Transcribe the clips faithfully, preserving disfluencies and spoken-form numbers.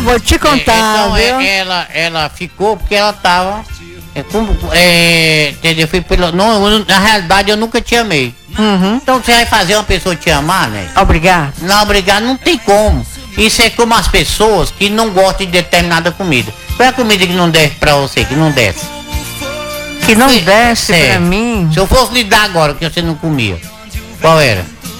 vou te contar, é, então, viu? É, ela, ela ficou porque ela tava... É, como, é, entendeu? Fui pelo, não, eu, na realidade eu nunca te amei. Uhum. Então você vai fazer uma pessoa te amar, né? Obrigado. Não, obrigado, não tem como. Isso é como as pessoas que não gostam de determinada comida. Qual é a comida que não desce pra você, que não desce? Que não Se, desce é, pra mim? Se eu fosse lhe dar agora que você não comia, qual era?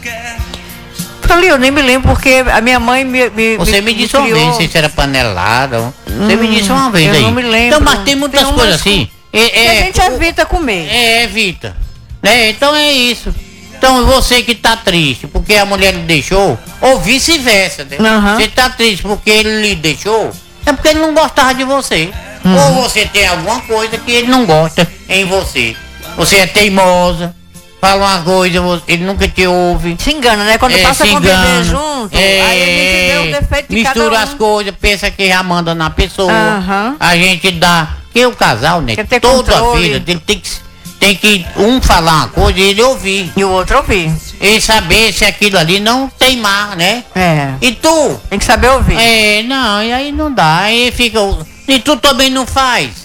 Falei, eu nem me lembro porque a minha mãe me, me Você me, me disse uma vez, não sei se era panelada. Você hum, me disse uma vez eu aí. Eu não me lembro. Então, mas tem muitas tem coisas assim. É, é, a gente evita comer. É, evita. Né? Então é isso. Então você que tá triste porque a mulher lhe deixou, ou vice-versa, né? Uhum. Você tá triste porque ele lhe deixou, é porque ele não gostava de você. Uhum. Ou você tem alguma coisa que ele não gosta em você. Você é teimosa, fala uma coisa, ele nunca te ouve. Se engana, né? Quando é, passa com o bebê junto, é, aí a gente vê o defeito de mistura cada um. as coisas, pensa que já manda na pessoa. Uhum. A gente dá. Porque o casal, né? Toda a vida ele tem que, tem que um falar uma coisa e ele ouvir. E o outro ouvir. E saber se aquilo ali não tem mar, né? É. E tu? Tem que saber ouvir. É, não, e aí não dá. Aí fica. E tu também não faz.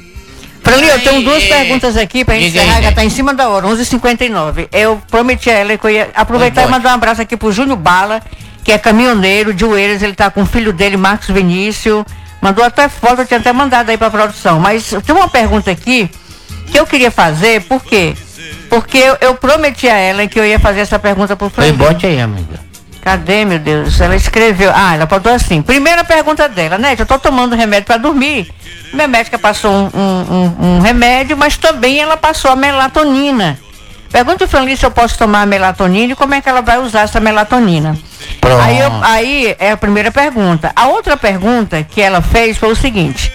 Frali, eu tenho duas é... perguntas aqui pra gente encerrar, já tá em cima da hora, onze e cinquenta e nove. Eu prometi a ela que eu ia aproveitar e mandar um abraço aqui pro Júnior Bala, que é caminhoneiro de Oeiras, ele tá com o filho dele, Marcos Vinícius. Mandou até foto, eu tinha até mandado aí pra produção. Mas tem uma pergunta aqui que eu queria fazer, por quê? Porque eu, eu prometi a ela que eu ia fazer essa pergunta pro Frali. Bote aí, amiga. Cadê, meu Deus? Ela escreveu. Ah, ela botou assim. Primeira pergunta dela, né? Eu tô tomando remédio pra dormir. Minha médica passou um, um, um, um remédio, mas também ela passou a melatonina. Pergunta o Franley se eu posso tomar a melatonina e como é que ela vai usar essa melatonina. Aí, eu, aí é a primeira pergunta. A outra pergunta que ela fez foi o seguinte.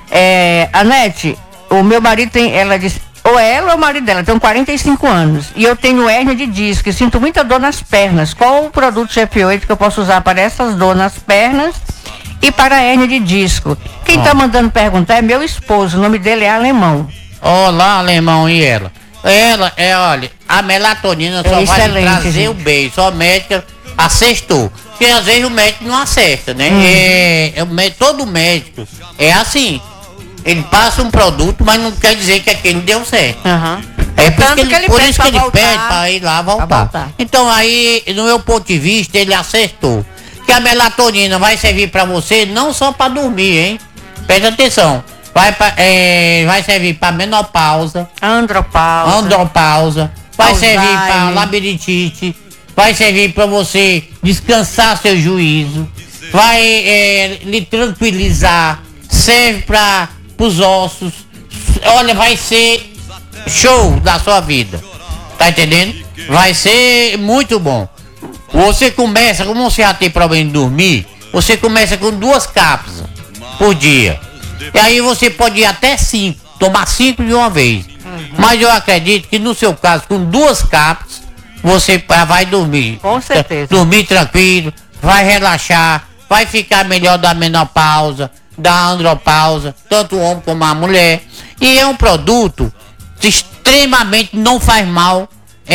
É, Anete, o meu marido tem, ela disse, ou ela ou o marido dela, tem quarenta e cinco anos. E eu tenho hérnia de disco e sinto muita dor nas pernas. Qual o produto G F oito que eu posso usar para essas dores nas pernas e para a hérnia de disco? Quem está mandando perguntar é meu esposo, o nome dele é Alemão. Olá, Alemão, e ela? Ela, é, olha, a melatonina só é vai trazer gente. o bem, só a médica acertou. Porque às vezes o médico não acerta, né? Hum. É, é, todo médico é assim. Ele passa um produto, mas não quer dizer que aquele deu certo. Uhum. É por, que ele, que ele por isso que ele voltar, pede para ir lá voltar. voltar. Então aí, no meu ponto de vista, ele acertou. Que a melatonina vai servir para você não só para dormir, hein? Presta atenção. Vai, pra, é, vai servir para menopausa, andropausa, andropausa vai Alzheimer. servir para labirintite, vai servir para você descansar seu juízo, vai é, lhe tranquilizar, serve para os ossos. Olha, vai ser show da sua vida, tá entendendo? Vai ser muito bom. Você começa, como você já tem problema de dormir, você começa com duas cápsulas por dia. E aí você pode ir até cinco, tomar cinco de uma vez. Uhum. Mas eu acredito que no seu caso, com duas cápsulas, você vai dormir. Com certeza. Dormir tranquilo, vai relaxar, vai ficar melhor da menopausa, da andropausa, tanto o homem como a mulher. E é um produto que extremamente não faz mal,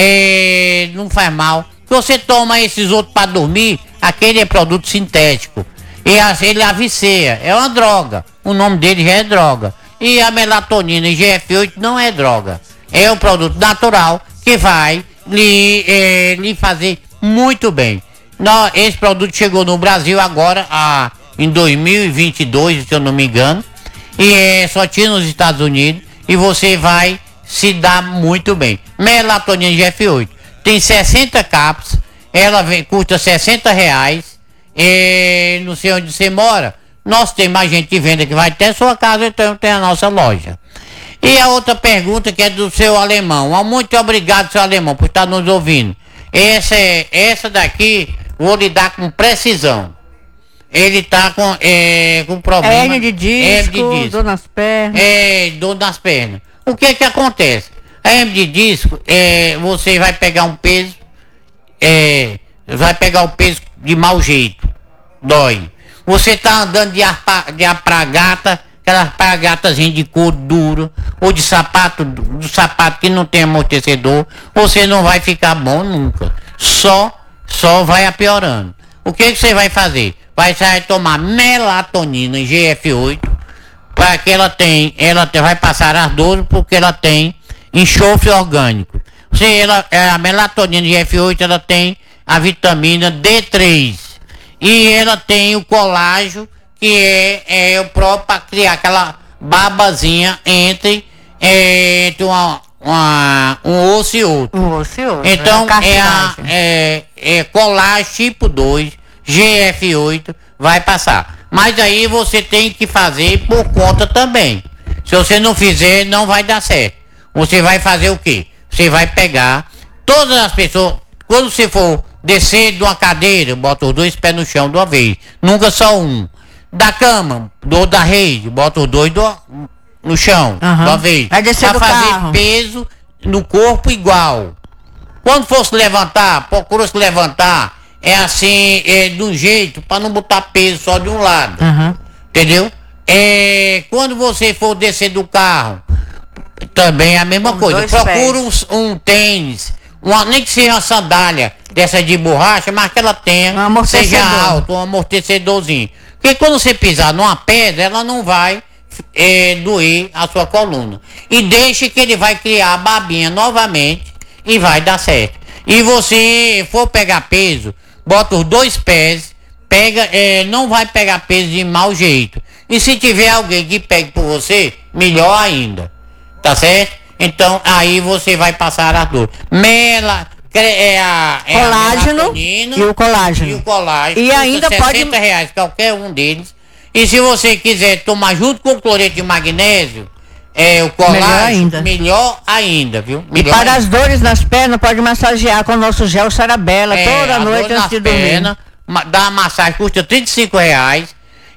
é, não faz mal. Você toma esses outros para dormir, aquele é produto sintético. E ele aviceia, é uma droga. O nome dele já é droga. E a melatonina e G F oito não é droga. É um produto natural que vai lhe, é, lhe fazer muito bem. Nós, esse produto chegou no Brasil agora, a, em dois mil e vinte e dois, se eu não me engano. E é, só tinha nos Estados Unidos. E você vai se dar muito bem. Melatonina G F oito. Tem sessenta cápsulas. Ela vem, custa sessenta reais. E não sei onde você mora. Nós temos mais gente que vende que vai até sua casa, então tem a nossa loja. E a outra pergunta que é do seu Alemão. Muito obrigado, seu Alemão, por estar nos ouvindo. Essa, essa daqui vou lhe dar com precisão. Ele tá com, é, com problema. Hérnia de disco, de disco, dor nas pernas. É, dor nas pernas. O que que acontece? A hérnia de disco, é, você vai pegar um peso, é, vai pegar o peso de mau jeito. Dói. Você tá andando de, arpa, de apragata, aquelas apragatazinhas de couro duro, ou de sapato, do sapato que não tem amortecedor, você não vai ficar bom nunca. Só, só vai apiorando. O que que você vai fazer? vai sair tomar melatonina G F oito, para que ela tem, ela te, vai passar as dores porque ela tem enxofre orgânico. Se ela, a melatonina G F oito, ela tem a vitamina D três e ela tem o colágeno, que é, é o próprio para criar aquela babazinha entre, é, entre uma, uma, um osso e outro. Um osso e outro. Então é, a, é, é colágeno tipo dois, G F oito, vai passar. Mas aí você tem que fazer por conta também. Se você não fizer, não vai dar certo. Você vai fazer o quê? Você vai pegar todas as pessoas, quando você for descer de uma cadeira, bota os dois pés no chão de uma vez, nunca só um. Da cama, do da rede, bota os dois do, no chão, uhum, de uma vez. Vai descer pra do fazer carro. Peso no corpo igual. Quando for se levantar, procura se levantar, é assim, é de um jeito, para não botar peso só de um lado. Uhum. Entendeu? É, quando você for descer do carro, também é a mesma Com coisa. Procura um, um tênis, uma, nem que seja uma sandália dessa de borracha, mas que ela tenha, um seja alto, um amortecedorzinho. Porque quando você pisar numa pedra, ela não vai é, doer a sua coluna. E deixe que ele vai criar a babinha novamente e vai dar certo. E você for pegar peso, bota os dois pés, pega, é, não vai pegar peso de mau jeito. E se tiver alguém que pegue por você, melhor ainda. Tá certo? Então aí você vai passar a dor. Mela, é a, é colágeno a e o colágeno. E o colágeno. E ainda pode sessenta reais qualquer um deles. E se você quiser tomar junto com o cloreto de magnésio, é o colágeno, melhor ainda, melhor ainda viu? Melhor e para ainda. As dores nas pernas, pode massagear com o nosso gel Sarabela é, toda noite antes de dormir. Pernas, dá uma massagem, custa trinta e cinco reais.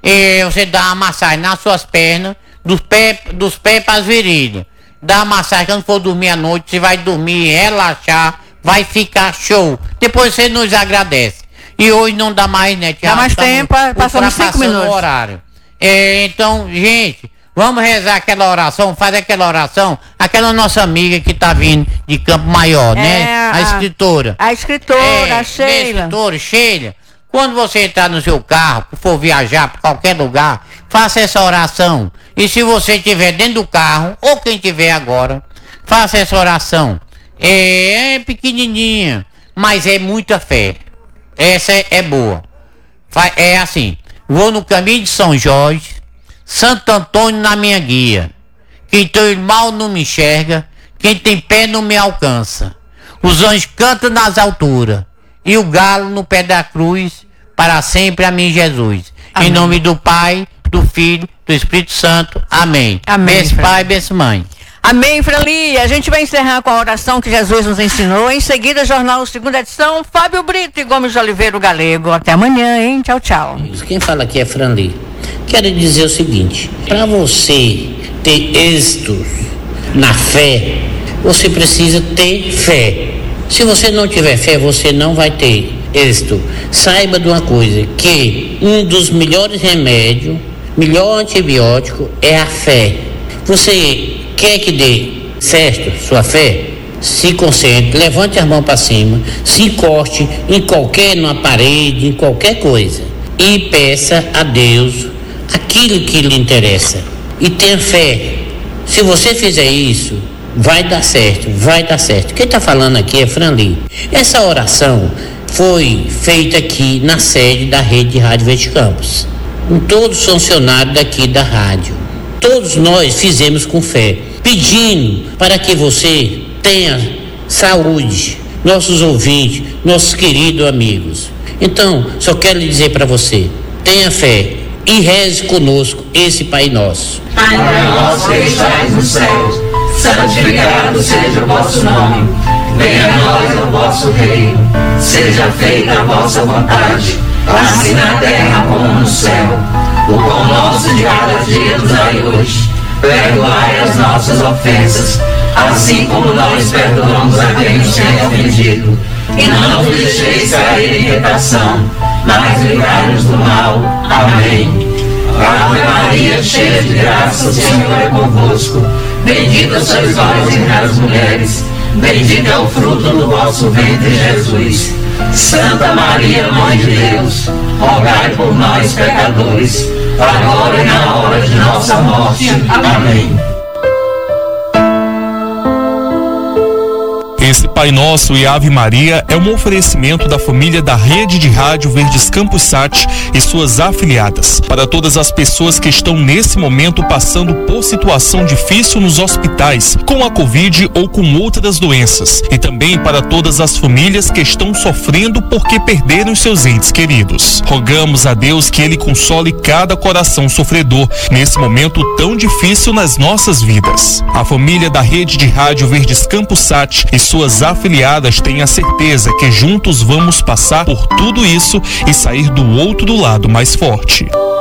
E você dá uma massagem nas suas pernas, dos pés dos pés para as virilhas. Dá uma massagem quando for dormir à noite, você vai dormir, relaxar, vai ficar show. Depois você nos agradece. E hoje não dá mais, né, Tiago? Dá mais tempo, passamos cinco minutos. O horário. É, então, gente, vamos rezar aquela oração, fazer aquela oração, aquela nossa amiga que tá vindo de Campo Maior, é, né? A, a escritora. A escritora, é, a Sheila. A escritora, Sheila. Quando você entrar no seu carro, for viajar para qualquer lugar, faça essa oração. E se você estiver dentro do carro, ou quem estiver agora, faça essa oração. É, é pequenininha, mas é muita fé. Essa é, é boa. É assim: vou no caminho de São Jorge, Santo Antônio na minha guia. Quem tem mal não me enxerga, quem tem pé não me alcança. Os anjos cantam nas alturas, e o galo no pé da cruz, para sempre a mim Jesus. Amém. Em nome do Pai, do Filho, do Espírito Santo. Amém. Amém. Beijo pai, beijo mãe. Amém, Frali. A gente vai encerrar com a oração que Jesus nos ensinou. Em seguida, Jornal Segunda Edição, Fábio Brito e Gomes de Oliveira, o Galego. Até amanhã, hein? Tchau, tchau. Quem fala aqui é Frali. Quero dizer o seguinte: para você ter êxito na fé, você precisa ter fé. Se você não tiver fé, você não vai ter êxito. Saiba de uma coisa, que um dos melhores remédios, melhor antibiótico é a fé. Você quer que dê certo sua fé? Se concentre, levante as mãos para cima, se encoste em qualquer, numa parede, em qualquer coisa, e peça a Deus aquilo que lhe interessa. E tenha fé. Se você fizer isso, vai dar certo, vai dar certo. Quem está falando aqui é Franli. Essa oração foi feita aqui na sede da Rede de Rádio Verde Campos, com todos os funcionários daqui da rádio. Todos nós fizemos com fé, pedindo para que você tenha saúde, nossos ouvintes, nossos queridos amigos. Então, só quero dizer para você, tenha fé e reze conosco esse Pai Nosso. Pai nosso que estais nos céus, santificado seja o vosso nome. Venha a nós o vosso reino, seja feita a vossa vontade, assim na terra como no céu. O pão nosso de cada dia nos dai hoje, perdoai as nossas ofensas, assim como nós perdoamos a quem nos tem ofendido. E não nos deixeis cair em tentação, mas livrai-nos do mal. Amém. Ave Maria, cheia de graça, o Senhor é convosco. Bendita sois vós entre as mulheres, bendito é o fruto do vosso ventre, Jesus. Santa Maria, Mãe de Deus, rogai por nós, pecadores, agora e na hora de nossa morte. Amém. Esse Pai Nosso e Ave Maria é um oferecimento da família da Rede de Rádio Verdes Campos Sat e suas afiliadas. Para todas as pessoas que estão nesse momento passando por situação difícil nos hospitais, com a Covid ou com outras doenças. E também para todas as famílias que estão sofrendo porque perderam seus entes queridos. Rogamos a Deus que Ele console cada coração sofredor nesse momento tão difícil nas nossas vidas. A família da Rede de Rádio Verdes Campos Sat e suas afiliadas têm a certeza que juntos vamos passar por tudo isso e sair do outro lado mais forte.